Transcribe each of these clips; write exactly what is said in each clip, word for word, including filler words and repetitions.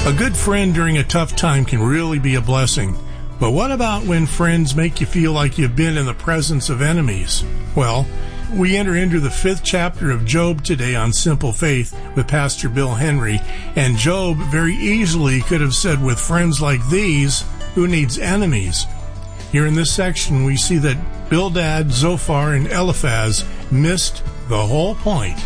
A good friend during a tough time can really be a blessing. But what about when friends make you feel like you've been in the presence of enemies? Well, we enter into the fifth chapter of Job today on Simple Faith with Pastor Bill Henry. And Job very easily could have said, with friends like these, who needs enemies? Here in this section, we see that Bildad, Zophar, and Eliphaz missed the whole point.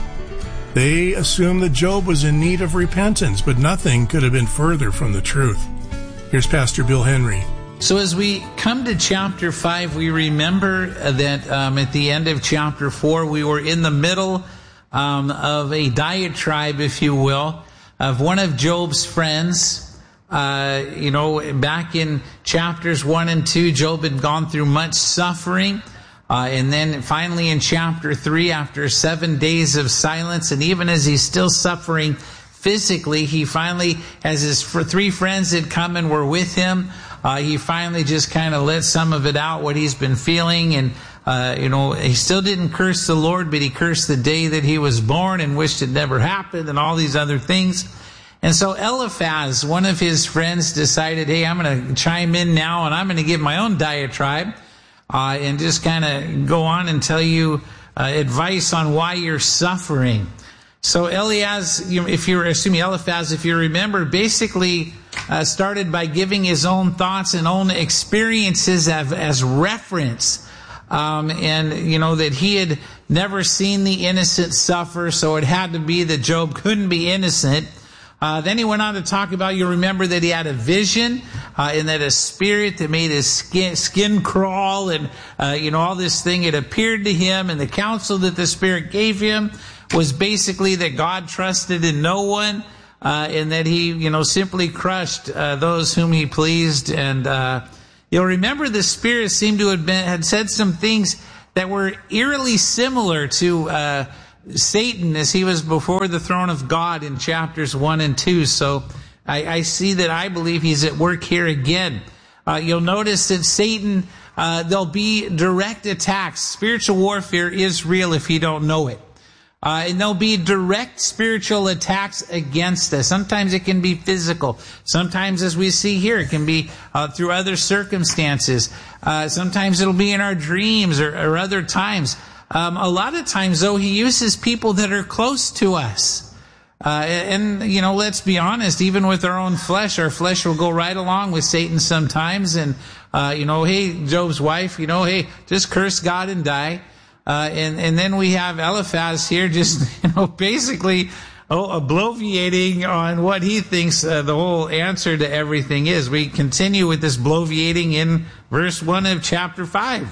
They assumed that Job was in need of repentance, but nothing could have been further from the truth. Here's Pastor Bill Henry. So as we come to chapter five, we remember that um, at the end of chapter four, we were in the middle um, of a diatribe, if you will, of one of Job's friends. Uh, you know, back in chapters one and two, Job had gone through much suffering. Uh, and then finally in chapter three, after seven days of silence, and even as he's still suffering physically, he finally, as his three friends had come and were with him, uh, he finally just kind of let some of it out, what he's been feeling. And, uh, you know, he still didn't curse the Lord, but he cursed the day that he was born and wished it never happened and all these other things. And so Eliphaz, one of his friends, decided, hey, I'm going to chime in now and I'm going to give my own diatribe. Uh, and just kind of go on and tell you uh, advice on why you're suffering. So Eliaz, you, if you're assuming Eliphaz, if you remember, basically uh, started by giving his own thoughts and own experiences as, as reference. Um, and, you know, that he had never seen the innocent suffer, so it had to be that Job couldn't be innocent. Uh, then he went on to talk about, you remember that he had a vision, uh, and that a spirit that made his skin, skin crawl, and, uh, you know, all this thing, it appeared to him, and the counsel that the spirit gave him was basically that God trusted in no one, uh, and that he, you know, simply crushed, uh, those whom he pleased. And, uh, you'll remember the spirit seemed to have been, had said some things that were eerily similar to, uh, Satan as he was before the throne of God in chapters one and two. So I, I see that I believe he's at work here again. Uh, you'll notice that Satan, uh, there'll be direct attacks. Spiritual warfare is real if you don't know it. Uh, and there'll be direct spiritual attacks against us. Sometimes it can be physical. Sometimes, as we see here, it can be uh, through other circumstances. Uh, sometimes it'll be in our dreams or, or other times. Um, a lot of times, though, he uses people that are close to us. Uh, and, you know, let's be honest, even with our own flesh, our flesh will go right along with Satan sometimes. And, uh, you know, hey, Job's wife, you know, hey, just curse God and die. Uh, and, and then we have Eliphaz here just, you know, basically oh, bloviating on what he thinks uh, the whole answer to everything is. We continue with this bloviating in verse one of chapter five.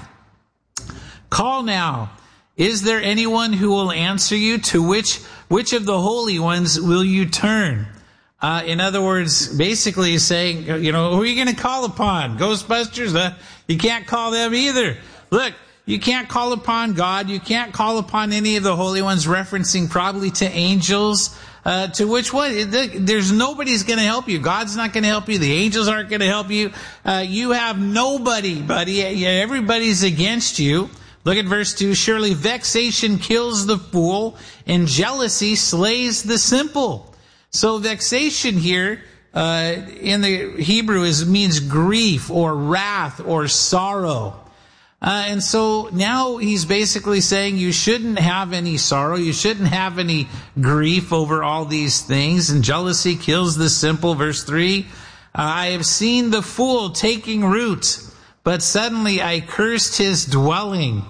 Call now. Is there anyone who will answer you? To which which of the holy ones will you turn? Uh, in other words, basically saying, you know, who are you going to call upon? Ghostbusters? Uh, you can't call them either. Look, you can't call upon God. You can't call upon any of the holy ones, referencing probably to angels. Uh, to which one? There's nobody's going to help you. God's not going to help you. The angels aren't going to help you. Uh, you have nobody, buddy. Everybody's against you. Look at verse two. Surely vexation kills the fool, and jealousy slays the simple. So vexation here uh, in the Hebrew is means grief or wrath or sorrow. Uh, and so now he's basically saying you shouldn't have any sorrow. You shouldn't have any grief over all these things. And jealousy kills the simple. Verse three. Uh, I have seen the fool taking root, but suddenly I cursed his dwelling.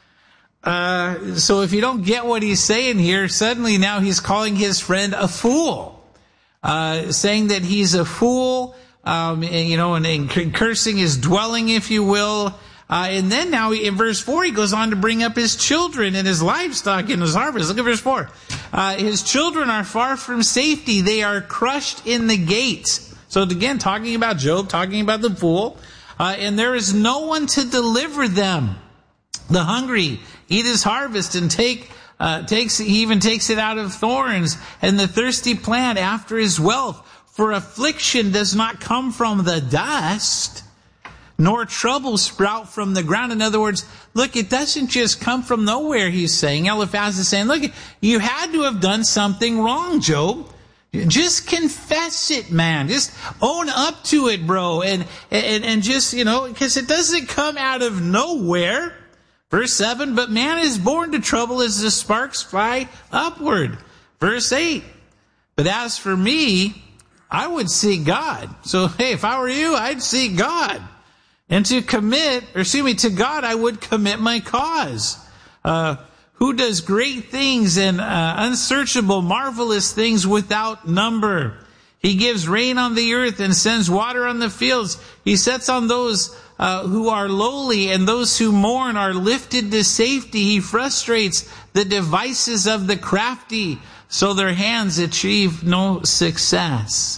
Uh, so if you don't get what he's saying here, suddenly now he's calling his friend a fool. Uh, saying that he's a fool, um, and, you know, and, and cursing his dwelling, if you will. Uh, and then now in verse four, he goes on to bring up his children and his livestock and his harvest. Look at verse four. Uh, his children are far from safety. They are crushed in the gates. So again, talking about Job, talking about the fool. Uh, and there is no one to deliver them. The hungry eat his harvest and take, uh, takes, he even takes it out of thorns, and the thirsty plant after his wealth. For affliction does not come from the dust, nor trouble sprout from the ground. In other words, look, it doesn't just come from nowhere, he's saying. Eliphaz is saying, look, you had to have done something wrong, Job. Just confess it, man. Just own up to it, bro. And, and, and just, you know, because it doesn't come out of nowhere. Verse seven, but man is born to trouble as the sparks fly upward. Verse eight, but as for me, I would seek God. So, hey, if I were you, I'd seek God. And to commit, or excuse me, to God, I would commit my cause. Uh, who does great things and uh, unsearchable, marvelous things without number. He gives rain on the earth and sends water on the fields. He sets on those uh, who are lowly, and those who mourn are lifted to safety. He frustrates the devices of the crafty, so their hands achieve no success.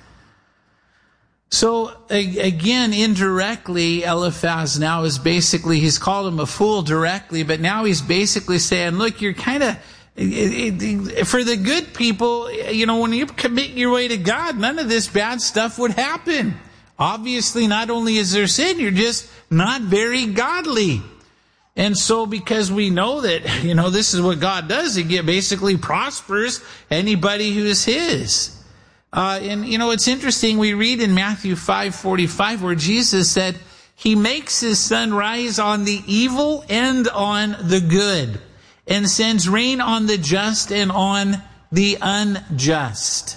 So again, indirectly, Eliphaz now is basically, he's called him a fool directly, but now he's basically saying, look, you're kind of, for the good people, you know, when you commit your way to God, none of this bad stuff would happen. Obviously, not only is there sin, you're just not very godly. And so because we know that, you know, this is what God does, He basically prospers anybody who is His. Uh, and, you know, it's interesting. We read in Matthew five forty-five where Jesus said, He makes His sun rise on the evil and on the good, and sends rain on the just and on the unjust.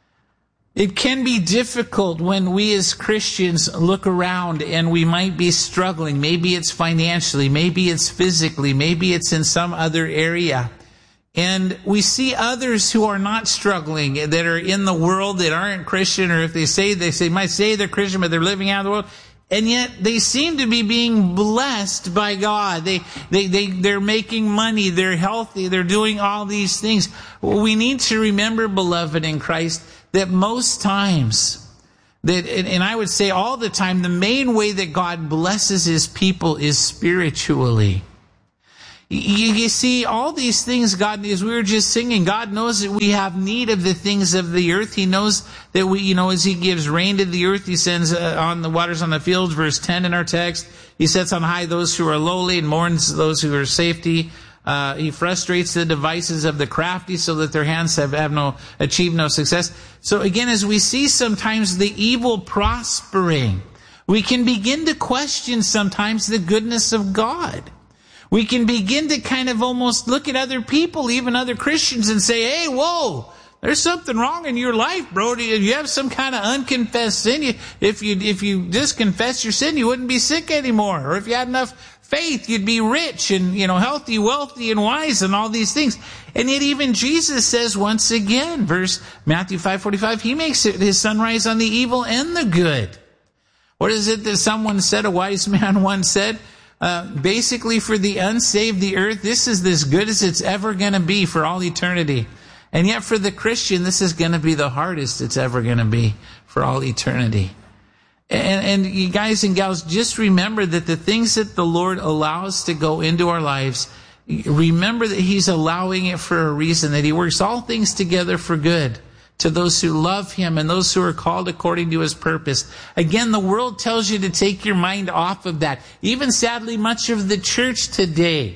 It can be difficult when we as Christians look around and we might be struggling. Maybe it's financially, maybe it's physically, maybe it's in some other area. And we see others who are not struggling, that are in the world, that aren't Christian, or if they say, they say, might say they're Christian, but they're living out of the world. And yet they seem to be being blessed by God. They, they, they, they're making money, they're healthy, they're doing all these things. Well, we need to remember, beloved in Christ, that most times, that, and, and I would say all the time, the main way that God blesses His people is spiritually. You, you see, all these things, God, as we were just singing, God knows that we have need of the things of the earth. He knows that we, you know, as He gives rain to the earth, He sends uh, on the waters on the fields, verse ten in our text. He sets on high those who are lowly and mourns those who are safety. Uh, he frustrates the devices of the crafty so that their hands have, have no, achieved no success. So again, as we see sometimes the evil prospering, we can begin to question sometimes the goodness of God. We can begin to kind of almost look at other people, even other Christians, and say, hey, whoa, there's something wrong in your life, bro. You have some kind of unconfessed sin. If you, if you just confess your sin, you wouldn't be sick anymore. Or if you had enough faith, you'd be rich and, you know, healthy, wealthy, and wise, and all these things. And yet even Jesus says once again, verse Matthew five forty-five, He makes His sun rise on the evil and the good. What is it that someone said, a wise man once said? Uh, basically, for the unsaved, the earth, this is as good as it's ever going to be for all eternity. And yet for the Christian, this is going to be the hardest it's ever going to be for all eternity. And, and you guys and gals, just remember that the things that the Lord allows to go into our lives, remember that He's allowing it for a reason, that He works all things together for good to those who love Him and those who are called according to His purpose. Again, the world tells you to take your mind off of that. Even sadly, much of the church today.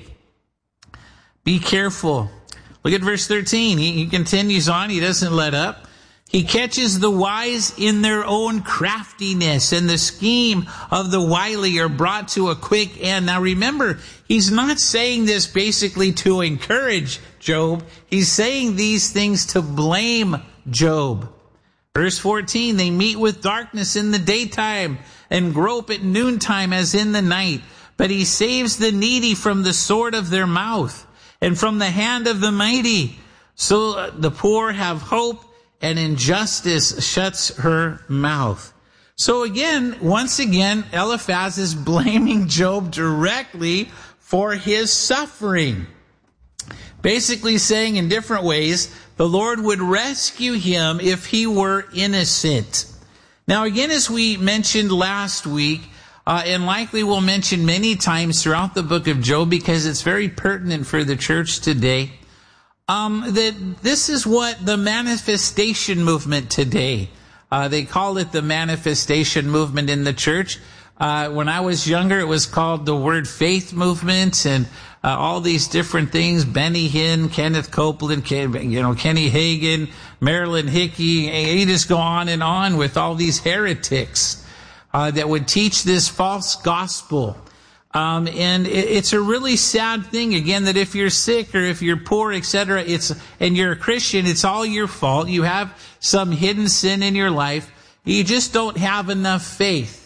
Be careful. Look at verse thirteen. He, he continues on. He doesn't let up. He catches the wise in their own craftiness, and the scheme of the wily are brought to a quick end. Now remember, he's not saying this basically to encourage Job. He's saying these things to blame Job. Verse fourteen, they meet with darkness in the daytime and grope at noontime as in the night. But He saves the needy from the sword of their mouth and from the hand of the mighty. So the poor have hope, and injustice shuts her mouth. So again, once again, Eliphaz is blaming Job directly for his suffering. Basically saying in different ways, the Lord would rescue him if he were innocent. Now again, as we mentioned last week, uh, and likely we'll mention many times throughout the book of Job because it's very pertinent for the church today, um, that this is what the manifestation movement today, uh, they call it the manifestation movement in the church. Uh, when I was younger, it was called the Word Faith movement, and uh, all these different things, Benny Hinn, Kenneth Copeland, Ken, you know, Kenny Hagin, Marilyn Hickey, and you just go on and on with all these heretics uh, that would teach this false gospel. Um, and it, it's a really sad thing, again, that if you're sick or if you're poor, et cetera, it's, and you're a Christian, it's all your fault. You have some hidden sin in your life. You just don't have enough faith.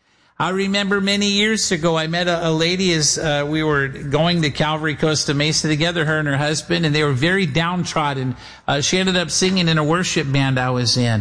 I remember many years ago, I met a, a lady as uh, we were going to Calvary Costa Mesa together, her and her husband, and they were very downtrodden. Uh, she ended up singing in a worship band I was in.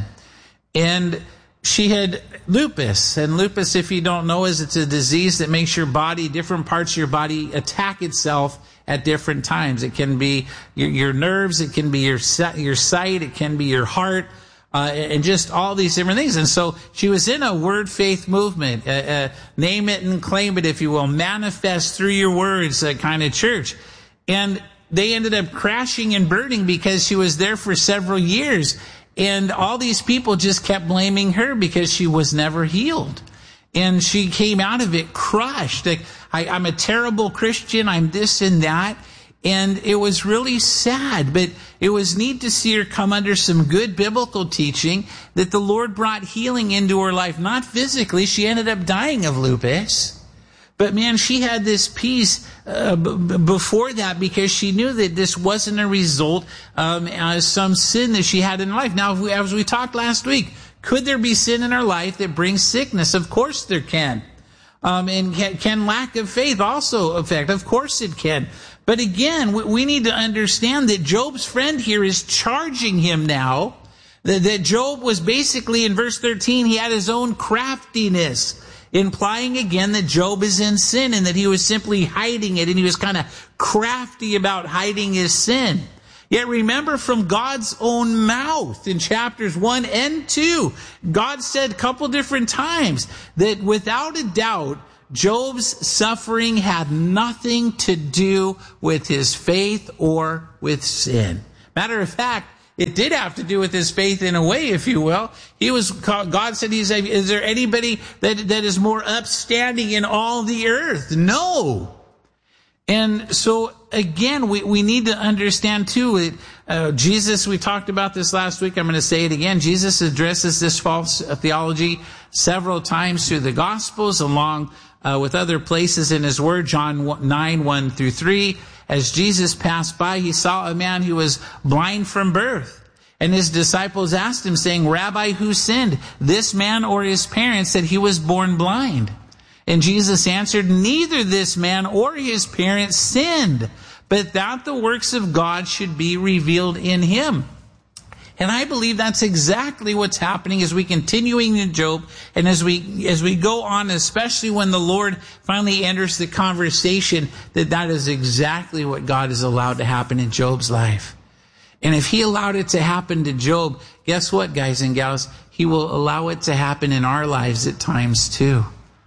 And she had lupus. And lupus, if you don't know, is it's a disease that makes your body, different parts of your body, attack itself at different times. It can be your, your nerves, it can be your, your sight, it can be your heart. Uh, and just all these different things. And so she was in a word faith movement, uh, uh, name it and claim it, if you will, manifest through your words uh, kind of church. And they ended up crashing and burning because she was there for several years. And all these people just kept blaming her because she was never healed. And she came out of it crushed. Like, I, I'm a terrible Christian. I'm this and that. And it was really sad, but it was neat to see her come under some good biblical teaching that the Lord brought healing into her life. Not physically. She ended up dying of lupus. But man, she had this peace uh, b- before that because she knew that this wasn't a result um, of some sin that she had in her life. Now, if we, as we talked last week, could there be sin in our life that brings sickness? Of course there can. Um, and can, can lack of faith also affect? Of course it can. But again, we need to understand that Job's friend here is charging him now that, that Job was basically, in verse thirteen, he had his own craftiness, implying again that Job is in sin and that he was simply hiding it, and he was kind of crafty about hiding his sin. Yet remember, from God's own mouth in chapters one and two, God said a couple different times that without a doubt, Job's suffering had nothing to do with his faith or with sin. Matter of fact, it did have to do with his faith in a way, if you will. He was, God said, He's, is there anybody that, that is more upstanding in all the earth? No. And so, again, we, we need to understand, too, it, uh, Jesus, we talked about this last week, I'm going to say it again, Jesus addresses this false theology several times through the Gospels, along uh, with other places in His Word, John nine, one through three. As Jesus passed by, He saw a man who was blind from birth. And His disciples asked Him, saying, Rabbi, who sinned, this man or his parents, that he was born blind? And Jesus answered, neither this man or his parents sinned, but that the works of God should be revealed in him. And I believe that's exactly what's happening as we continuing in Job, and as we as we go on, especially when the Lord finally enters the conversation, that that is exactly what God has allowed to happen in Job's life. And if He allowed it to happen to Job, guess what, guys and gals? He will allow it to happen in our lives at times too.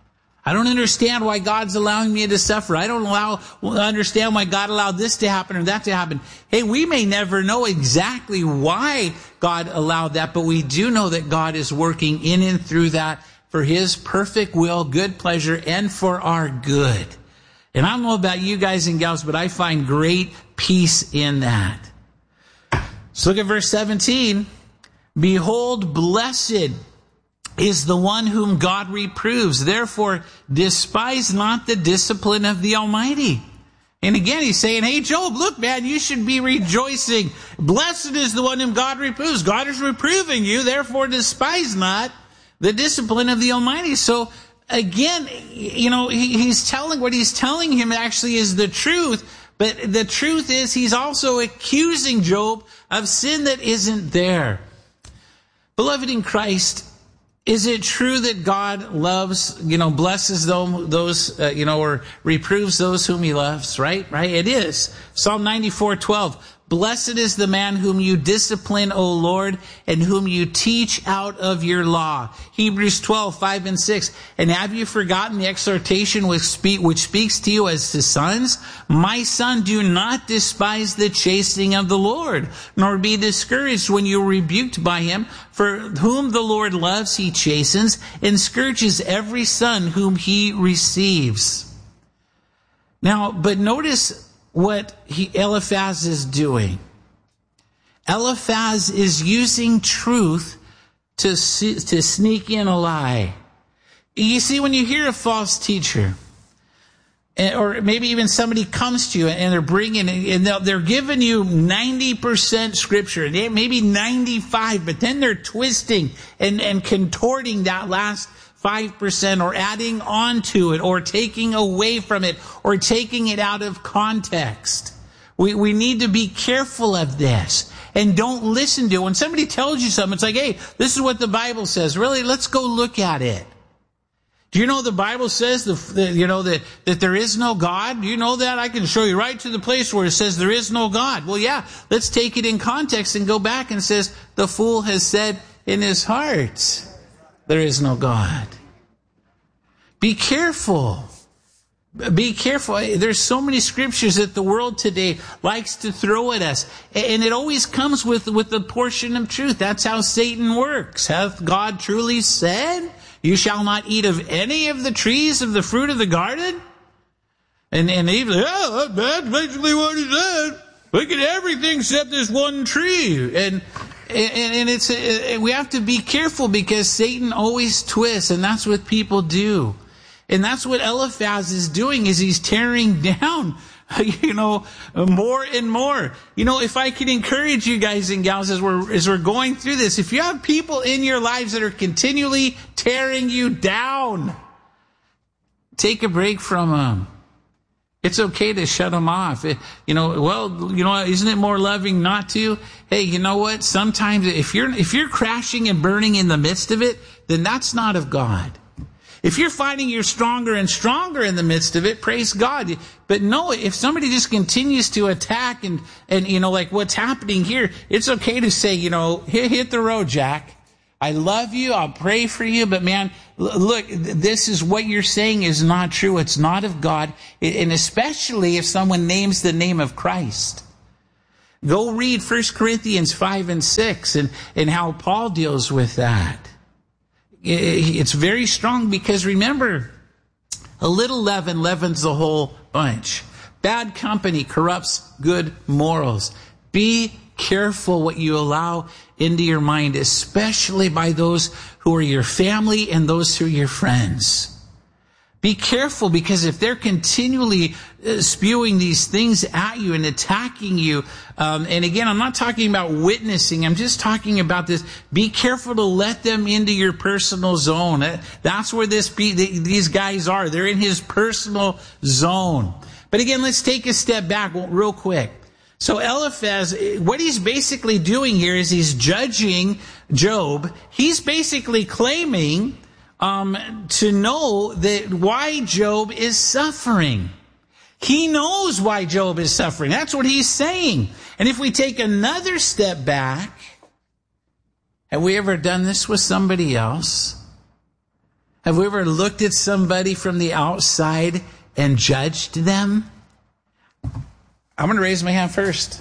I don't understand why God's allowing me to suffer. I don't allow, understand why God allowed this to happen or that to happen. Hey, we may never know exactly why God allowed that, but we do know that God is working in and through that for His perfect will, good pleasure, and for our good. And I don't know about you guys and gals, but I find great peace in that. So look at verse seventeen. Behold, blessed is the one whom God reproves. Therefore, despise not the discipline of the Almighty. And again, he's saying, hey, Job, look, man, you should be rejoicing. Blessed is the one whom God reproves. God is reproving you. Therefore, despise not the discipline of the Almighty. So again, you know, he, he's telling, what he's telling him actually is the truth. But the truth is, he's also accusing Job of sin that isn't there. Beloved in Christ, is it true that God loves, you know, blesses those, uh, you know, or reproves those whom He loves, right? Right? It is. Psalm ninety-four twelve. Blessed is the man whom you discipline, O Lord, and whom you teach out of your law. Hebrews twelve five and six. And have you forgotten the exhortation which, speak, which speaks to you as to sons? My son, do not despise the chastening of the Lord, nor be discouraged when you are rebuked by Him. For whom the Lord loves, He chastens, and scourges every son whom He receives. Now, but notice what he, Eliphaz is doing. Eliphaz is using truth to, to sneak in a lie. You see, when you hear a false teacher, or maybe even somebody comes to you and they're bringing, and they're giving you ninety percent scripture, maybe ninety-five, but then they're twisting and, and contorting that last five percent, or adding on to it, or taking away from it, or taking it out of context. We, we need to be careful of this. And don't listen to it. When somebody tells you something, it's like, hey, this is what the Bible says. Really, let's go look at it. Do you know the Bible says the, the, you know that, that there is no God? Do you know that? I can show you right to the place where it says there is no God. Well, yeah, let's take it in context and go back and says the fool has said in his heart, there is no God. Be careful. Be careful. There's so many scriptures that the world today likes to throw at us. And it always comes with, with the portion of truth. That's how Satan works. Hath God truly said, you shall not eat of any of the trees of the fruit of the garden? And, and even, yeah, that's basically what he said. Look at everything except this one tree. And, and, and it's, we have to be careful because Satan always twists, and that's what people do. And that's what Eliphaz is doing, is he's tearing down, you know, more and more. You know, if I could encourage you guys and gals as we're, as we're going through this, if you have people in your lives that are continually tearing you down, take a break from them. It's okay to shut them off. It, you know, well, you know, isn't it more loving not to? Hey, you know what? Sometimes if you're, if you're crashing and burning in the midst of it, then that's not of God. If you're finding you're stronger and stronger in the midst of it, praise God. But no, if somebody just continues to attack and, and, you know, like what's happening here, it's okay to say, you know, hit, hit the road, Jack. I love you. I'll pray for you. But man, look, this is what you're saying is not true. It's not of God. And especially if someone names the name of Christ. Go read First Corinthians five and six and, and how Paul deals with that. It's very strong because remember, a little leaven leavens the whole bunch. Bad company corrupts good morals. Be careful what you allow into your mind, especially by those who are your family and those who are your friends. Be careful, because if they're continually uh, spewing these things at you and attacking you, um, and again, I'm not talking about witnessing, I'm just talking about this. Be careful to let them into your personal zone. That's where this be, these guys are. They're in his personal zone. But again, let's take a step back real quick. So Eliphaz, what he's basically doing here is he's judging Job. He's basically claiming Um, to know that why Job is suffering. He knows why Job is suffering. That's what he's saying. And if we take another step back, have we ever done this with somebody else? Have we ever looked at somebody from the outside and judged them? I'm going to raise my hand first.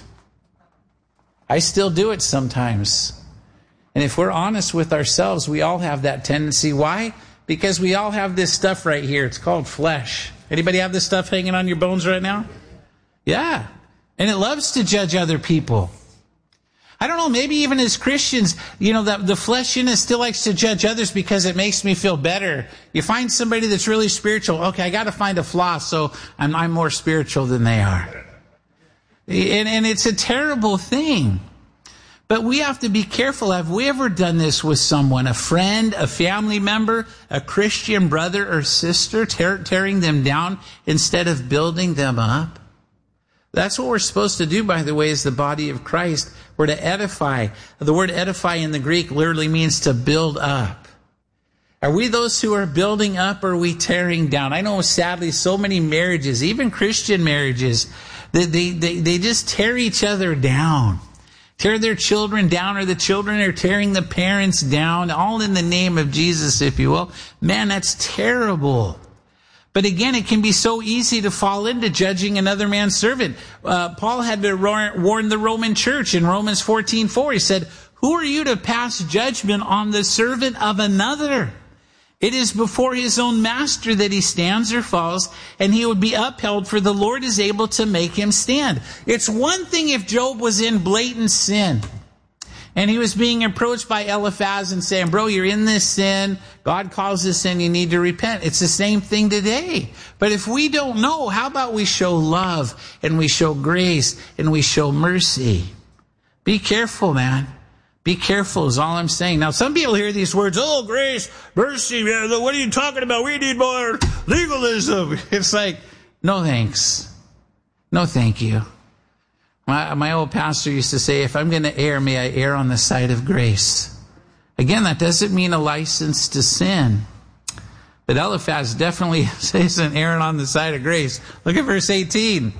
I still do it sometimes. And if we're honest with ourselves, we all have that tendency. Why? Because we all have this stuff right here. It's called flesh. Anybody have this stuff hanging on your bones right now? Yeah. And it loves to judge other people. I don't know, maybe even as Christians, you know, that the flesh in us still likes to judge others because it makes me feel better. You find somebody that's really spiritual. Okay, I got to find a flaw, so I'm, I'm more spiritual than they are. And, and it's a terrible thing. But we have to be careful. Have we ever done this with someone, a friend, a family member, a Christian brother or sister, tear, tearing them down instead of building them up? That's what we're supposed to do, by the way, as the body of Christ. We're to edify. The word edify in the Greek literally means to build up. Are we those who are building up, or are we tearing down? I know, sadly, so many marriages, even Christian marriages, they, they, they, they just tear each other down. Tear their children down, or the children are tearing the parents down, all in the name of Jesus, if you will. Man, that's terrible. But again, it can be so easy to fall into judging another man's servant. Uh, Paul had to warn the Roman church in Romans fourteen four. He said, who are you to pass judgment on the servant of another? It is before his own master that he stands or falls, and he would be upheld, for the Lord is able to make him stand. It's one thing if Job was in blatant sin, and he was being approached by Eliphaz and saying, bro, you're in this sin. God calls this sin. You need to repent. It's the same thing today. But if we don't know, how about we show love, and we show grace, and we show mercy? Be careful, man. Be careful is all I'm saying. Now, some people hear these words, oh, grace, mercy, what are you talking about? We need more legalism. It's like, no thanks. No thank you. My, my old pastor used to say, if I'm going to err, may I err on the side of grace. Again, that doesn't mean a license to sin. But Eliphaz definitely says an erring on the side of grace. Look at verse eighteen.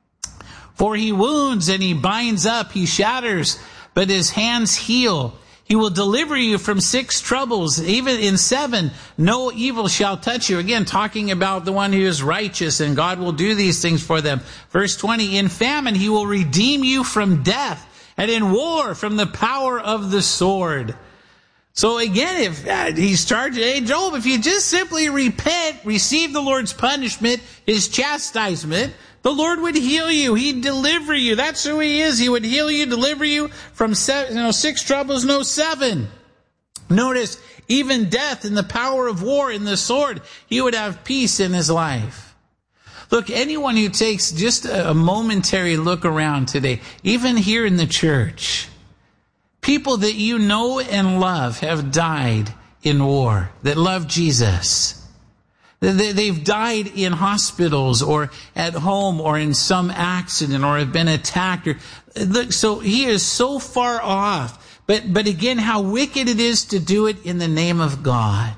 For he wounds and he binds up, he shatters, but his hands heal. He will deliver you from six troubles. Even in seven, no evil shall touch you. Again, talking about the one who is righteous, and God will do these things for them. Verse twenty, in famine he will redeem you from death, and in war from the power of the sword. So again, if uh, he's charged, hey, Job, if you just simply repent, receive the Lord's punishment, his chastisement, the Lord would heal you. He'd deliver you. That's who he is. He would heal you, deliver you from seven, you know, six troubles, no seven. Notice, even death and the power of war in the sword, he would have peace in his life. Look, anyone who takes just a momentary look around today, even here in the church, people that you know and love have died in war, that love Jesus. They've died in hospitals or at home or in some accident or have been attacked. Or, look, so he is so far off. But, but again, how wicked it is to do it in the name of God.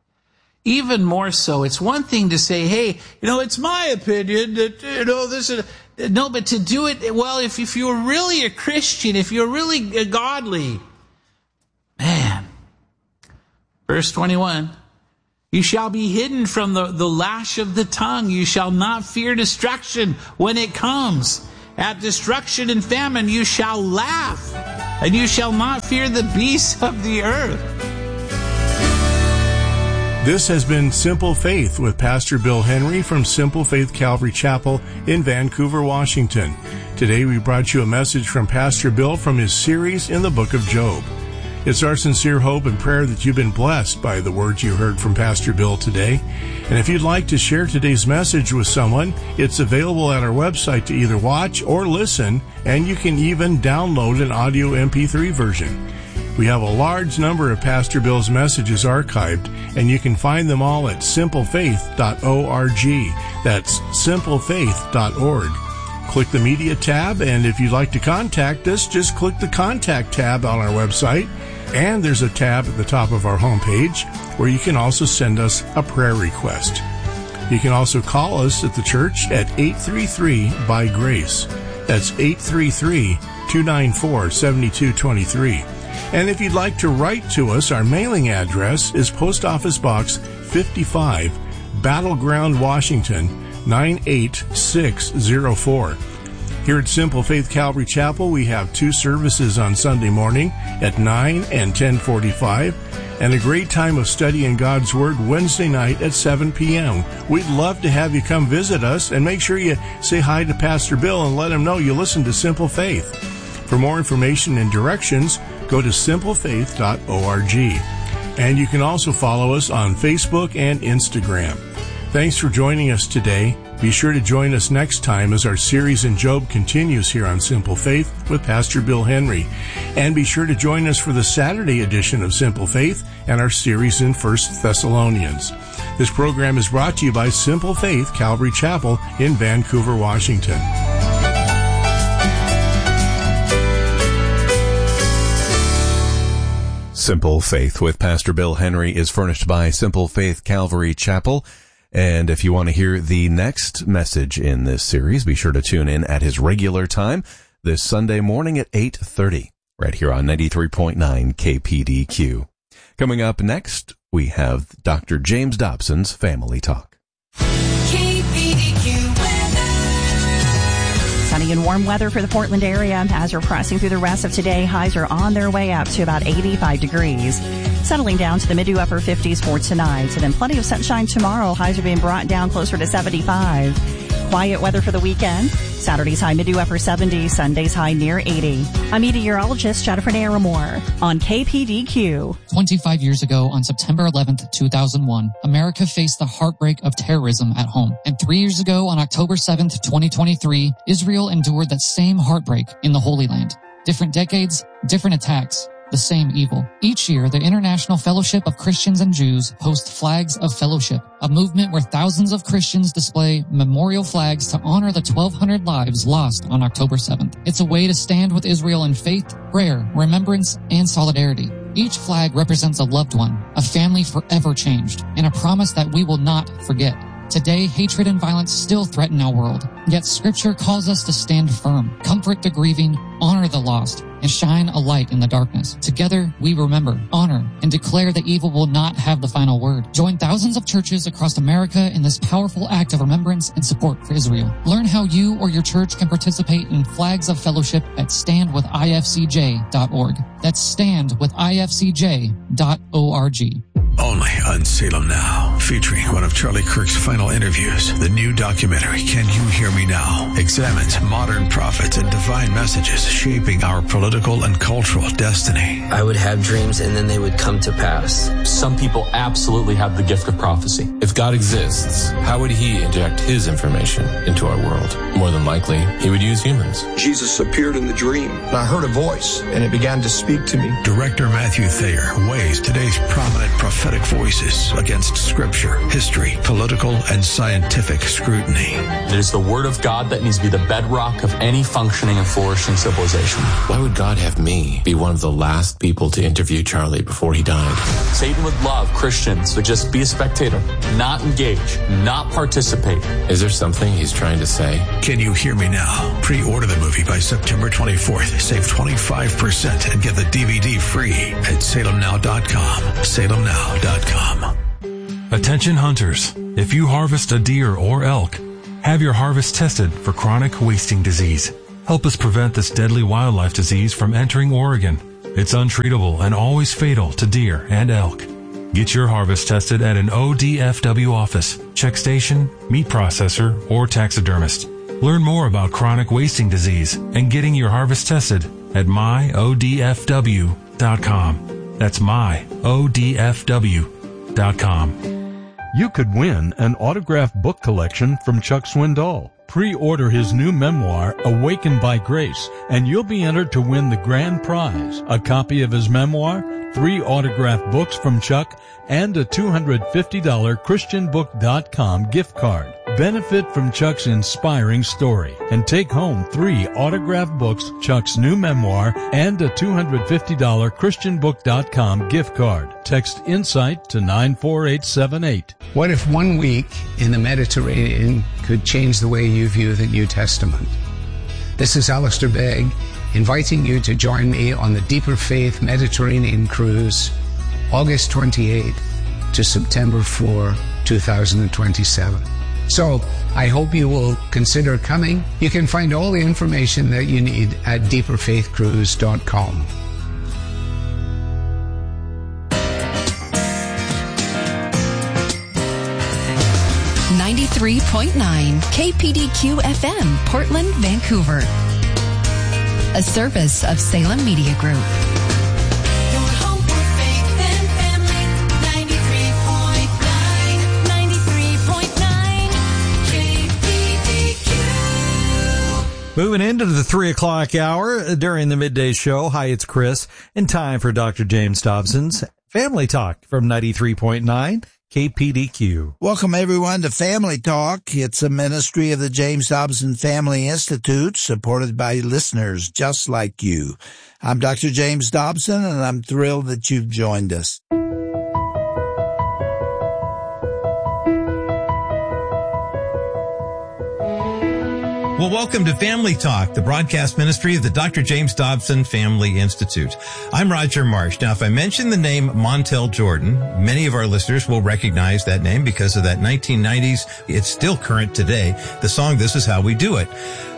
Even more so, it's one thing to say, hey, you know, it's my opinion that, you know, this is, no, but to do it, well, if, if you're really a Christian, if you're really godly, man. Verse twenty-one. You shall be hidden from the, the lash of the tongue. You shall not fear destruction when it comes. At destruction and famine you shall laugh, and you shall not fear the beasts of the earth. This has been Simple Faith with Pastor Bill Henry from Simple Faith Calvary Chapel in Vancouver, Washington. Today we brought you a message from Pastor Bill from his series in the book of Job. It's our sincere hope and prayer that you've been blessed by the words you heard from Pastor Bill today. And if you'd like to share today's message with someone, it's available at our website to either watch or listen, and you can even download an audio M P three version. We have a large number of Pastor Bill's messages archived, and you can find them all at simple faith dot org. That's simple faith dot org. Click the Media tab, and if you'd like to contact us, just click the Contact tab on our website. And there's a tab at the top of our homepage where you can also send us a prayer request. You can also call us at the church at eight three three by grace. That's eight three three, two nine four, seven two two three. And if you'd like to write to us, our mailing address is Post Office Box fifty-five, Battleground, Washington, nine eight six zero four. Here at Simple Faith Calvary Chapel, we have two services on Sunday morning at nine and ten forty-five, and a great time of studying God's Word Wednesday night at seven p.m. We'd love to have you come visit us, and make sure you say hi to Pastor Bill and let him know you listen to Simple Faith. For more information and directions, go to simple faith dot org. And you can also follow us on Facebook and Instagram. Thanks for joining us today. Be sure to join us next time as our series in Job continues here on Simple Faith with Pastor Bill Henry. And be sure to join us for the Saturday edition of Simple Faith and our series in First Thessalonians. This program is brought to you by Simple Faith Calvary Chapel in Vancouver, Washington. Simple Faith with Pastor Bill Henry is furnished by Simple Faith Calvary Chapel. And if you want to hear the next message in this series, be sure to tune in at his regular time this Sunday morning at eight thirty, right here on ninety-three point nine K P D Q. Coming up next, we have Doctor James Dobson's Family Talk. K P D Q weather. Sunny and warm weather for the Portland area. As we're pressing through the rest of today, highs are on their way up to about eighty-five degrees. Settling down to the mid to upper fifties for tonight. And then plenty of sunshine tomorrow. Highs are being brought down closer to seventy-five. Quiet weather for the weekend. Saturday's high mid to upper seventies. Sunday's high near eighty. I'm meteorologist Jennifer Naramore on K P D Q. twenty-five years ago, on September eleventh, two thousand one, America faced the heartbreak of terrorism at home. And three years ago, on October seventh, twenty twenty-three, Israel endured that same heartbreak in the Holy Land. Different decades, different attacks. The same evil. Each year, the International Fellowship of Christians and Jews hosts Flags of Fellowship, a movement where thousands of Christians display memorial flags to honor the twelve hundred lives lost on October seventh. It's a way to stand with Israel in faith, prayer, remembrance, and solidarity. Each flag represents a loved one, a family forever changed, and a promise that we will not forget. Today, hatred and violence still threaten our world, yet Scripture calls us to stand firm, comfort the grieving, honor the lost, and shine a light in the darkness. Together, we remember, honor, and declare that evil will not have the final word. Join thousands of churches across America in this powerful act of remembrance and support for Israel. Learn how you or your church can participate in Flags of Fellowship at stand with I F C J dot org. That's stand with I F C J dot org. Only on Salem Now, featuring one of Charlie Kirk's final interviews. The new documentary, Can You Hear Me Now?, examines modern prophets and divine messages shaping our political and cultural destiny. I would have dreams and then they would come to pass. Some people absolutely have the gift of prophecy. If God exists, how would he inject his information into our world? More than likely, he would use humans. Jesus appeared in the dream. I heard a voice and it began to speak to me. Director Matthew Thayer weighs today's prominent prophetic voices against scripture, history, political, and scientific scrutiny. It is the Word of God that needs to be the bedrock of any functioning and flourishing civilization. Why would God have me be one of the last people to interview Charlie before he died? Satan would love Christians to just be a spectator, not engage, not participate. Is there something he's trying to say? Can You Hear Me Now? Pre-order the movie by September twenty-fourth. Save twenty-five percent and get the D V D free at salem now dot com. salem now dot com. Attention hunters, if you harvest a deer or elk, have your harvest tested for chronic wasting disease. Help us prevent this deadly wildlife disease from entering Oregon. It's untreatable and always fatal to deer and elk. Get your harvest tested at an O D F W office, check station, meat processor, or taxidermist. Learn more about chronic wasting disease and getting your harvest tested at my O D F W dot com. That's my O D F W dot com. You could win an autographed book collection from Chuck Swindoll. Pre-order his new memoir, Awakened by Grace, and you'll be entered to win the grand prize, a copy of his memoir, three autographed books from Chuck, and a two hundred fifty dollars Christian book dot com gift card. Benefit from Chuck's inspiring story and take home three autographed books, Chuck's new memoir, and a two hundred fifty dollars Christian book dot com gift card. Text INSIGHT to nine four eight seven eight. What if one week in the Mediterranean could change the way you view the New Testament? This is Alistair Begg, inviting you to join me on the Deeper Faith Mediterranean Cruise, August twenty-eighth to September fourth, two thousand twenty-seven. So, I hope you will consider coming. You can find all the information that you need at deeper faith cruise dot com. ninety-three point nine K P D Q F M, Portland, Vancouver. A service of Salem Media Group. Moving into the three o'clock hour during the midday show. Hi, it's Chris, and time for Doctor James Dobson's Family Talk from ninety-three point nine K P D Q. Welcome, everyone, to Family Talk. It's a ministry of the James Dobson Family Institute, supported by listeners just like you. I'm Doctor James Dobson, and I'm thrilled that you've joined us. Well, welcome to Family Talk, the broadcast ministry of the Doctor James Dobson Family Institute. I'm Roger Marsh. Now, if I mention the name Montel Jordan, many of our listeners will recognize that name because of that nineteen nineties, it's still current today, the song This Is How We Do It.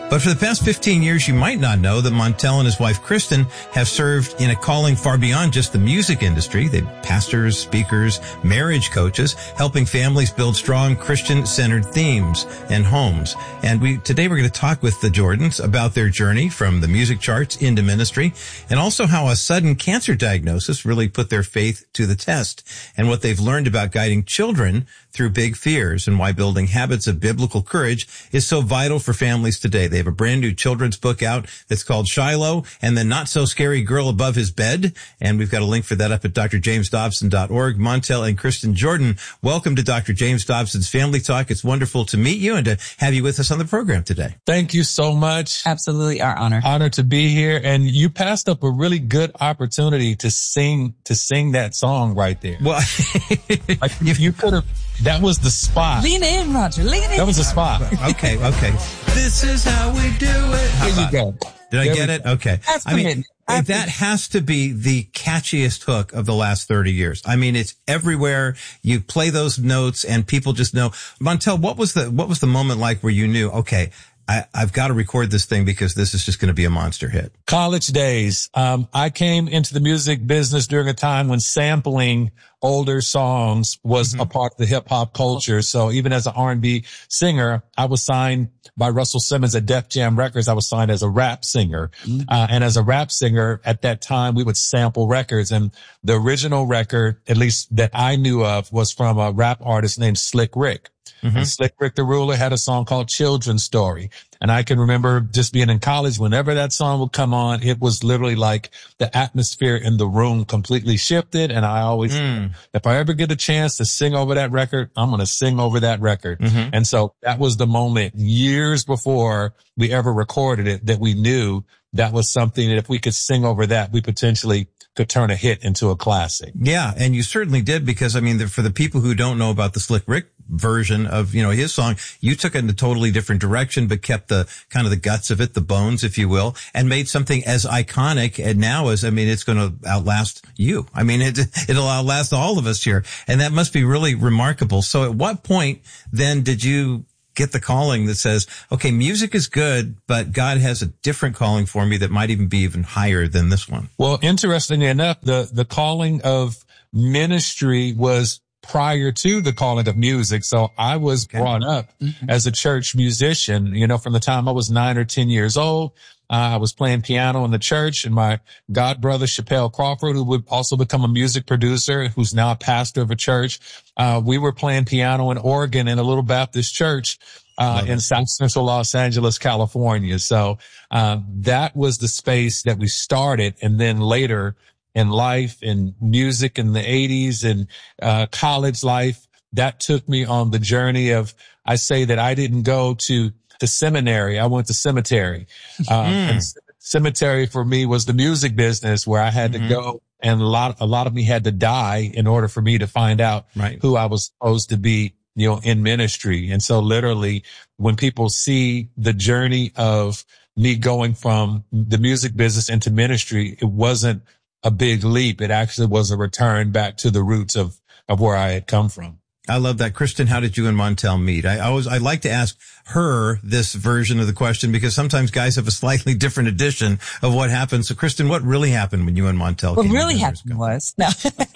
But for the past fifteen years, you might not know that Montel and his wife, Kristen, have served in a calling far beyond just the music industry. They're pastors, speakers, marriage coaches, helping families build strong Christian-centered themes and homes. And we today we're going to talk with the Jordans about their journey from the music charts into ministry, and also how a sudden cancer diagnosis really put their faith to the test, and what they've learned about guiding children through big fears, and why building habits of biblical courage is so vital for families today. They have a brand new children's book out that's called Shiloh and the Not So Scary Girl Above His Bed. And we've got a link for that up at d r james dobson dot org. Montel and Kristen Jordan, welcome to Doctor James Dobson's Family Talk. It's wonderful to meet you and to have you with us on the program today. Thank you so much. Absolutely our honor. Honor to be here. And you passed up a really good opportunity to sing, to sing that song right there. Well, like if you could have, that was the spot. Lean in, Roger. Lean in. That was the spot. Okay, okay. This is how we do it. How there you go. Did I there get it? Okay. That's I mean, that has to be the catchiest hook of the last thirty years. I mean, it's everywhere. You play those notes and people just know. Montel, what was the, what was the moment like where you knew, okay, I, I've got to record this thing because this is just going to be a monster hit? College days. Um, I came into the music business during a time when sampling older songs was mm-hmm. a part of the hip hop culture. So even as an R and B singer, I was signed by Russell Simmons at Def Jam Records. I was signed as a rap singer. Mm-hmm. Uh, and as a rap singer at that time, we would sample records. And the original record, at least that I knew of, was from a rap artist named Slick Rick. Mm-hmm. And Slick Rick the Ruler had a song called Children's Story. And I can remember just being in college, whenever that song would come on, it was literally like the atmosphere in the room completely shifted. And I always, mm. if I ever get a chance to sing over that record, I'm going to sing over that record. Mm-hmm. And so that was the moment years before we ever recorded it that we knew that was something that if we could sing over that, we potentially could turn a hit into a classic. Yeah. And you certainly did, because I mean, the, for the people who don't know about the Slick Rick version of, you know, his song, you took it in a totally different direction, but kept the kind of the guts of it, the bones, if you will, and made something as iconic and now as, I mean, it's going to outlast you. I mean, it, it'll outlast all of us here. And that must be really remarkable. So at what point then did you get the calling that says, okay, music is good, but God has a different calling for me that might even be even higher than this one? Well, interestingly enough, the, the calling of ministry was prior to the calling of music. So I was okay. brought up mm-hmm. as a church musician, you know, from the time I was nine or ten years old. Uh, I was playing piano in the church, and my god brother, Chappelle Crawford, who would also become a music producer, who's now a pastor of a church. Uh, we were playing piano in Oregon in a little Baptist church, uh, in South Central Los Angeles, California. So, uh, that was the space that we started. And then later in life and music in the eighties and, uh, college life, that took me on the journey of, I say that I didn't go to the seminary. I went to cemetery. Uh, mm. and cemetery for me was the music business, where I had mm-hmm. to go, and a lot, a lot of me had to die in order for me to find out right. who I was supposed to be, you know, in ministry. And so literally when people see the journey of me going from the music business into ministry, it wasn't a big leap. It actually was a return back to the roots of, of where I had come from. I love that. Kristen, how did you and Montel meet? I always, I like to ask her this version of the question, because sometimes guys have a slightly different edition of what happened. So Kristen, what really happened when you and Montel what came What really happened was, no.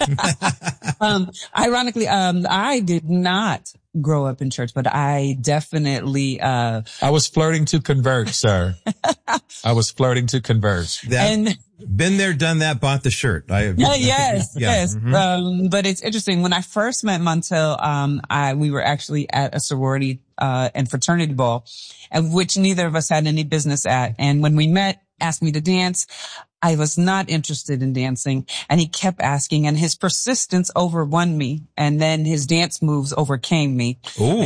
um, ironically, um, I did not grow up in church, but I definitely, uh, I was flirting to convert, sir. I was flirting to convert. That- and, Been there, done that, bought the shirt. I, yeah, yes, yeah. yes. Mm-hmm. Um, but it's interesting. When I first met Montel, um, I, we were actually at a sorority, uh, and fraternity ball, at which neither of us had any business at. And when we met, asked me to dance, I was not interested in dancing, and he kept asking, and his persistence overwon me, and then his dance moves overcame me. Ooh.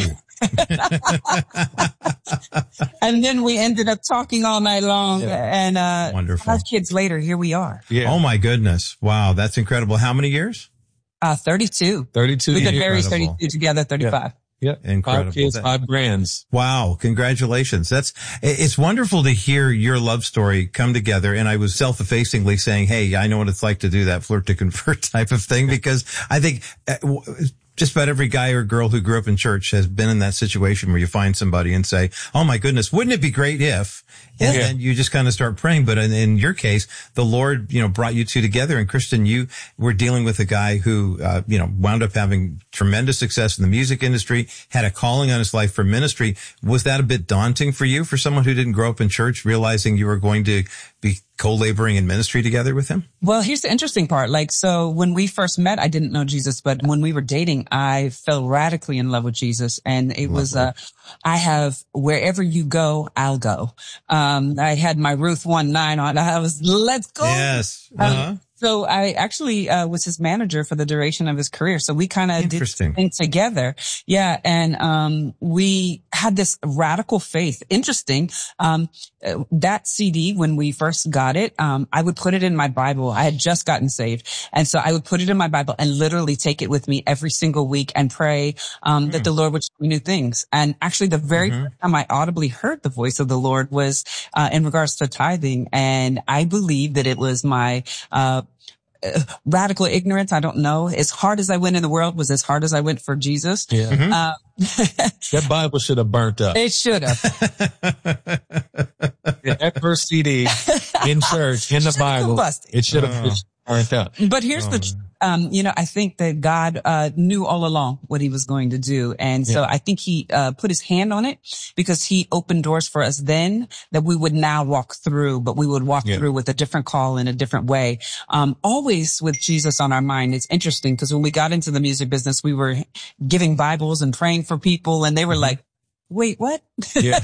And then we ended up talking all night long, yeah. and uh Wonderful. Five kids later, here we are. Yeah. Oh my goodness. Wow. That's incredible. How many years? Uh, thirty-two. thirty-two. We could marry thirty-two together, thirty-five. Yeah. yeah. Incredible. Five kids, five grands. Wow. Congratulations. That's, it's wonderful to hear your love story come together. And I was self-effacingly saying, hey, I know what it's like to do that flirt to convert type of thing, because I think Just about every guy or girl who grew up in church has been in that situation where you find somebody and say, oh my goodness, wouldn't it be great if, and yeah. then you just kind of start praying. But in, in your case, the Lord, you know, brought you two together. And Kristen, you were dealing with a guy who, uh, you know, wound up having tremendous success in the music industry, had a calling on his life for ministry. Was that a bit daunting for you, for someone who didn't grow up in church, realizing you were going to be co-laboring in ministry together with him? Well, here's the interesting part. Like, so when we first met, I didn't know Jesus, but when we were dating, I fell radically in love with Jesus. And it Lovely. was, uh, I have wherever you go, I'll go. Um, I had my Ruth one nine on. I was, let's go. Yes. Uh-huh. Um, So I actually uh, was his manager for the duration of his career. So we kind of did things together. Yeah. And um we had this radical faith. Interesting. Um that C D, when we first got it, um I would put it in my Bible. I had just gotten saved. And so I would put it in my Bible and literally take it with me every single week and pray um mm. that the Lord would show me new things. And actually the very mm-hmm. first time I audibly heard the voice of the Lord was uh in regards to tithing. And I believe that it was my uh radical ignorance. I don't know. As hard as I went in the world was as hard as I went for Jesus. Yeah. Mm-hmm. Uh, that Bible should have burnt up. It should have. That first C D in church, in the Bible, it should have oh. burnt up. But here's oh, the, um, you know, I think that God, uh, knew all along what he was going to do. And so yeah. I think he, uh, put his hand on it because he opened doors for us then that we would now walk through, but we would walk yeah. through with a different call in a different way. Um, always with Jesus on our mind. It's interesting because when we got into the music business, we were giving Bibles and praying for people and they were mm-hmm. like, wait, what? Yeah.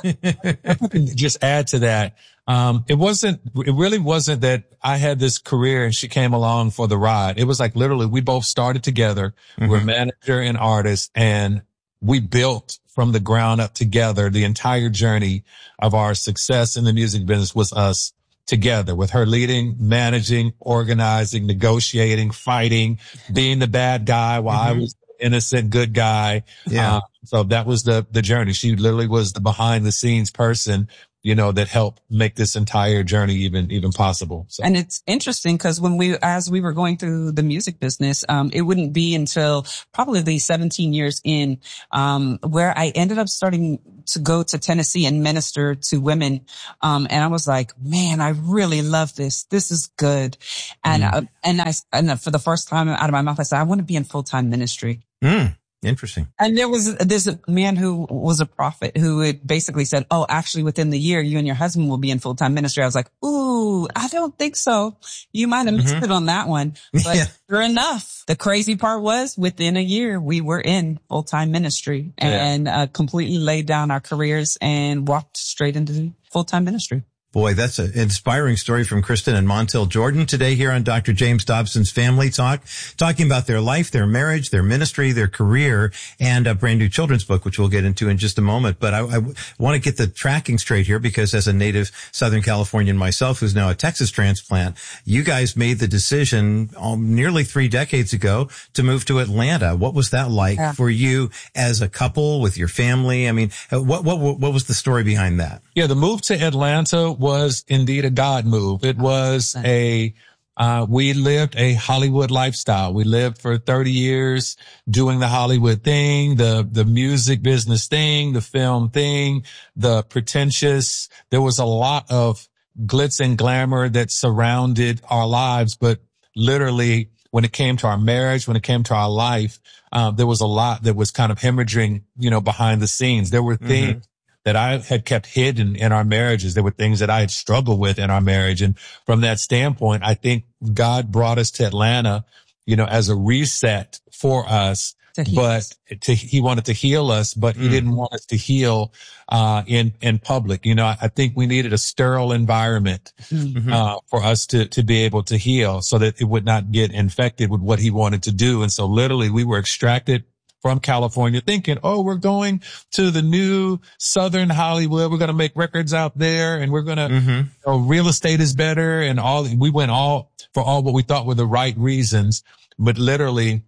Just add to that. Um, it wasn't, it really wasn't that I had this career and she came along for the ride. It was like literally we both started together. Mm-hmm. We're manager and artist and we built from the ground up together. The entire journey of our success in the music business was us together, with her leading, managing, organizing, negotiating, fighting, being the bad guy while mm-hmm. I was the innocent good guy. Yeah. Uh, so that was the, the journey. She literally was the behind the scenes person, you know, that helped make this entire journey even, even possible. So. And it's interesting because when we, as we were going through the music business, um, it wouldn't be until probably the seventeen years in, um, where I ended up starting to go to Tennessee and minister to women. Um, and I was like, man, I really love this. This is good. And, mm. uh, and I, and for the first time out of my mouth, I said, I want to be in full-time ministry. Mm. Interesting. And there was, there's a man who was a prophet who had basically said, oh, actually within the year, you and your husband will be in full-time ministry. I was like, ooh, I don't think so. You might have missed mm-hmm. it on that one. But yeah. sure enough, the crazy part was within a year, we were in full-time ministry and yeah. uh, completely laid down our careers and walked straight into full-time ministry. Boy, that's an inspiring story from Kristen and Montel Jordan today here on Doctor James Dobson's Family Talk, talking about their life, their marriage, their ministry, their career, and a brand new children's book, which we'll get into in just a moment. But I, I want to get the tracking straight here because as a native Southern Californian myself, who's now a Texas transplant, you guys made the decision um, nearly three decades ago to move to Atlanta. What was that like yeah. for you as a couple with your family? I mean, what, what, what was the story behind that? Yeah, the move to Atlanta was indeed a God move. It was a, uh, we lived a Hollywood lifestyle. We lived for thirty years doing the Hollywood thing, the, the music business thing, the film thing, the pretentious. There was a lot of glitz and glamour that surrounded our lives, but literally when it came to our marriage, when it came to our life, um, there was a lot that was kind of hemorrhaging, you know, behind the scenes. There were things mm-hmm. that I had kept hidden in our marriages. There were things that I had struggled with in our marriage. And from that standpoint, I think God brought us to Atlanta, you know, as a reset for us. But to, he wanted to heal us, but he mm. didn't want us to heal, uh, in, in public. You know, I, I think we needed a sterile environment, mm-hmm. uh, for us to, to be able to heal so that it would not get infected with what he wanted to do. And so literally we were extracted from California thinking, oh, we're going to the new Southern Hollywood. We're going to make records out there and we're going to, mm-hmm. you know, real estate is better. And all, we went all for all what we thought were the right reasons. But literally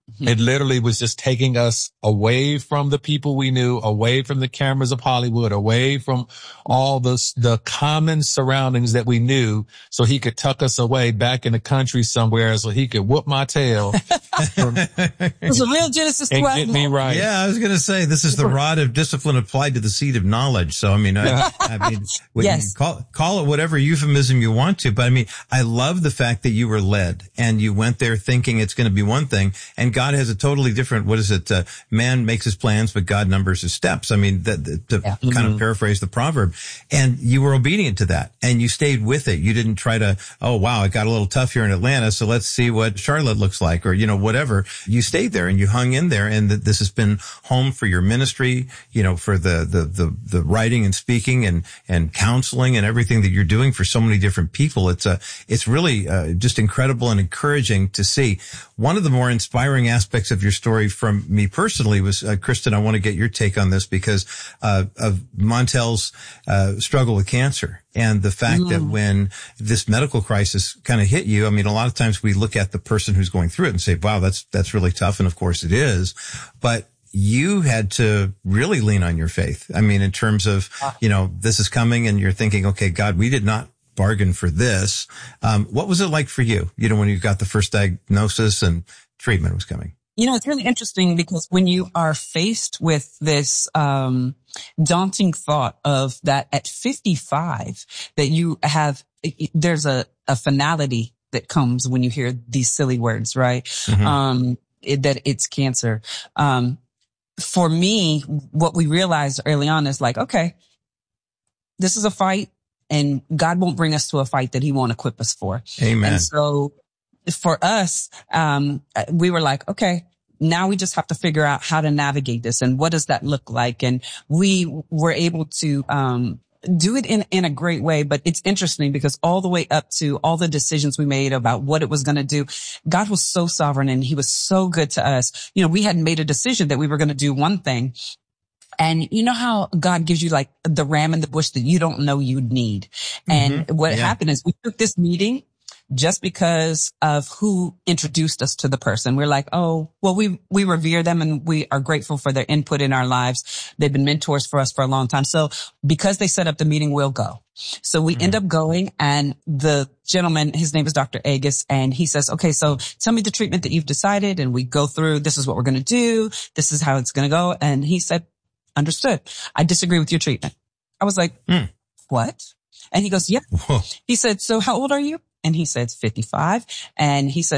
It literally was just taking us away from the people we knew, away from the cameras of Hollywood, away from all the, the common surroundings that we knew, so he could tuck us away back in the country somewhere so he could whoop my tail. It's a real Genesis twelve. And get me right. Yeah, I was going to say, this is the rod of discipline applied to the seed of knowledge. So, I mean, I, I mean, we Yes. call, call it whatever euphemism you want to, but I mean, I love the fact that you were led and you went there thinking it's going to be one thing, and God has a totally different, what is it? Uh, man makes his plans, but God numbers his steps. I mean, that, that, to Yeah. kind Mm-hmm. of paraphrase the proverb, and you were obedient to that and you stayed with it. You didn't try to, oh, wow, it got a little tough here in Atlanta, so let's see what Charlotte looks like, or, you know, whatever. You stayed there and you hung in there, and that this has been home for your ministry, you know, for the, the, the, the writing and speaking and, and counseling and everything that you're doing for so many different people. It's a, it's really uh, just incredible and encouraging to see. One of the more inspiring aspects of your story from me personally was, uh, Kristen, I want to get your take on this because, uh, of Montel's, uh, struggle with cancer and the fact Mm. that when this medical crisis kind of hit you, I mean, a lot of times we look at the person who's going through it and say, wow, that's, that's really tough. And of course it is, but you had to really lean on your faith. I mean, in terms of, you know, this is coming and you're thinking, okay, God, we did not bargain for this. Um, what was it like for you, you know, when you got the first diagnosis and treatment was coming? You know, it's really interesting because when you are faced with this um daunting thought of that at fifty-five, that you have, there's a, a finality that comes when you hear these silly words, right? Mm-hmm. Um, it, that it's cancer. Um, for me, what we realized early on is like, okay, this is a fight, and God won't bring us to a fight that he won't equip us for. Amen. And so for us, um, we were like, okay, now we just have to figure out how to navigate this and what does that look like? And we were able to, um, do it in, in a great way. But it's interesting because all the way up to all the decisions we made about what it was going to do, God was so sovereign and he was so good to us. You know, we had made a decision that we were going to do one thing. And you know how God gives you like the ram in the bush that you don't know you need. And Mm-hmm. what Yeah. happened is we took this meeting just because of who introduced us to the person. We're like, oh, well, we, we revere them and we are grateful for their input in our lives. They've been mentors for us for a long time. So because they set up the meeting, we'll go. So we mm-hmm. end up going, and the gentleman, his name is Doctor Agus, and he says, okay, so tell me the treatment that you've decided. And we go through, this is what we're going to do. This is how it's going to go. And he said, understood. I disagree with your treatment. I was like, mm. what? And he goes, yeah. Whoa. He said, so how old are you? And he said, fifty-five. And he said,